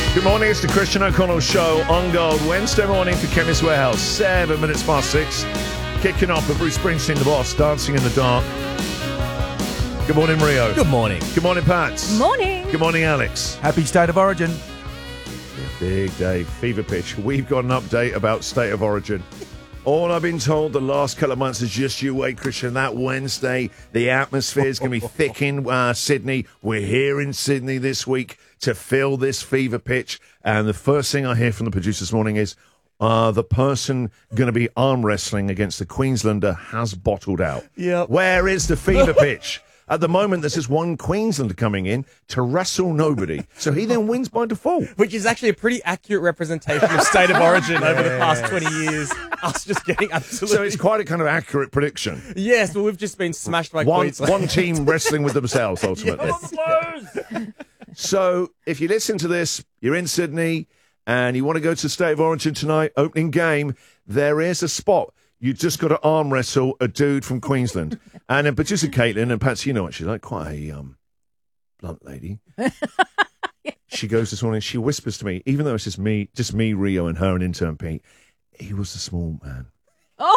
Good morning, it's the Christian O'Connell Show on Gold. Wednesday morning for Chemist Warehouse, 7 minutes past 6. Kicking off with Bruce Springsteen, the boss, Dancing in the Dark. Good morning, Rio. Good morning. Good morning, Pats. Morning. Good morning, Alex. Happy State of Origin. Big day, fever pitch. We've got an update about State of Origin. All I've been told the last couple of months is just you wait, Christian. That Wednesday, the atmosphere is going to be thick in Sydney. We're here in Sydney this week to fill this fever pitch. And the first thing I hear from the producer this morning is the person going to be arm wrestling against the Queenslander has bottled out. Yep. Where is the fever pitch? At the moment, there's just one Queenslander coming in to wrestle nobody. So he then wins by default. Which is actually a pretty accurate representation of State of Origin over the past 20 years. Us just getting absolutely... So it's quite a kind of accurate prediction. Yes, well, we've just been smashed by One Queensland. team wrestling with themselves, ultimately. Yes. So if you listen to this, you're in Sydney, and you want to go to State of Origin tonight, opening game, there is a spot. You just got to arm wrestle a dude from Queensland. And then producer Caitlin, and Patsy, you know what she's like, quite a blunt lady. She goes this morning, she whispers to me, even though it's just me, Rio, and her and intern Pete, he was a small man. Oh.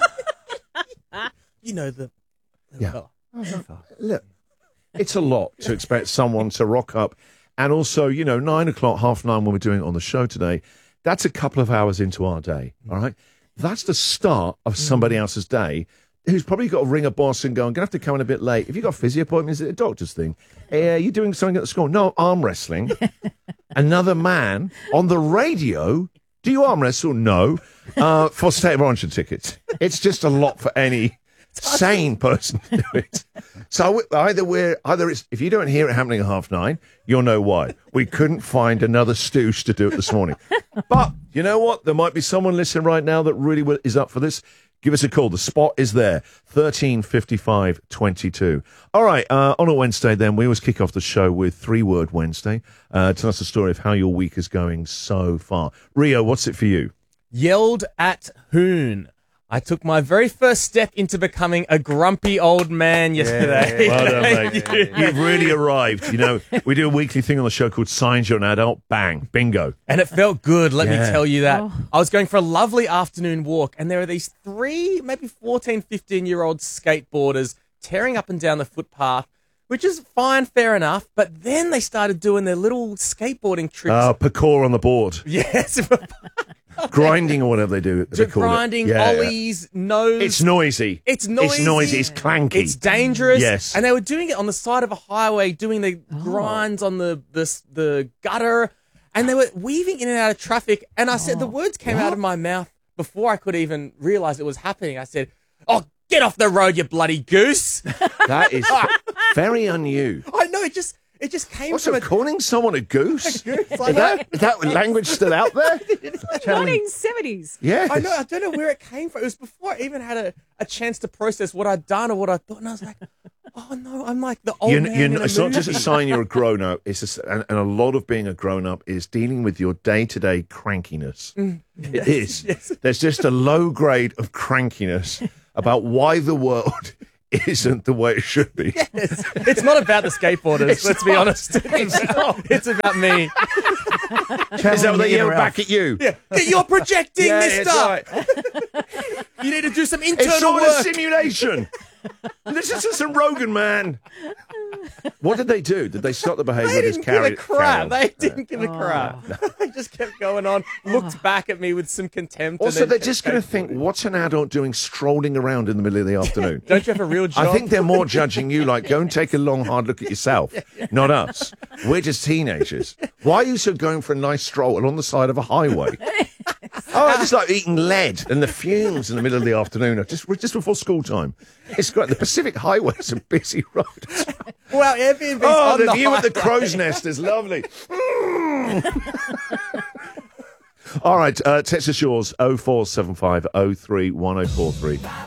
You know the... Yeah. Look, it's a lot to expect someone to rock up. And also, 9 o'clock, 9:30 when we're doing it on the show today, that's a couple of hours into our day, all right? That's the start of somebody else's day who's probably got to ring a boss and go, I'm going to have to come in a bit late. Have you got physio appointments? Is it a doctor's thing? Are you doing something at the school? No, arm wrestling. Another man on the radio. Do you arm wrestle? No. For State of Origin tickets. It's just a lot for any sane person to do it. So either it's, if you don't hear it happening at 9:30, you'll know why. We couldn't find another stooge to do it this morning. But you know what? There might be someone listening right now that really is up for this. Give us a call. The spot is there. 1355 22. All right. On a Wednesday, then, we always kick off the show with 3-Word Wednesday. Tell us the story of how your week is going so far. Rio, what's it for you? Yelled at Hoon. I took my very first step into becoming a grumpy old man yesterday. Well done, mate. You've really arrived. We do a weekly thing on the show called Signs You're an Adult. Bang. Bingo. And it felt good, let me tell you that. Oh. I was going for a lovely afternoon walk, and there are these 3, maybe 14, 15-year-old skateboarders tearing up and down the footpath, which is fine, fair enough. But then they started doing their little skateboarding tricks. Parkour on the board. Yes. Grinding or whatever they do. They call it. Grinding, ollies, nose. It's noisy. It's noisy. It's noisy. It's clanky. It's dangerous. Yes. And they were doing it on the side of a highway, doing the grinds on the gutter, and they were weaving in and out of traffic. And I said, the words came out of my mouth before I could even realize it was happening. I said, "Oh, get off the road, you bloody goose!" That is very unusual. I know, it just came Also, from calling someone a goose? Like Is that language still out there? 1970s. Yes. I know. I don't know where it came from. It was before I even had a chance to process what I'd done or what I thought, and I was like, "Oh no, I'm like the old man in a It's not just a movie." sign you're a grown up. And a lot of being a grown up is dealing with your day-to-day crankiness. It is. Yes. There's just a low grade of crankiness about why the world isn't the way it should be. Yes. It's not about the skateboarders, let's be honest. It's about me. Is that what they yell back at you? Yeah. You're projecting, mister. It's right. You need to do some It's internal all a work. simulation. This is just a Rogan, man. What did they do? Did they stop the behaviour? They or just didn't give carry a crap. on? They didn't give a crap. They just kept going on, looked back at me with some contempt. Also, and then they're just going to think, what's an adult doing strolling around in the middle of the afternoon? Don't you have a real job? I think they're more judging you, like, go and take a long, hard look at yourself, not us. We're just teenagers. Why are you so going for a nice stroll along the side of a highway? Oh, I just like eating lead and the fumes in the middle of the afternoon, just before school time. It's great. The Pacific Highway is a busy road. Well, Airbnb's Oh, on the view highway. of the crow's nest is lovely. All right, text us yours, 0475 03 1043.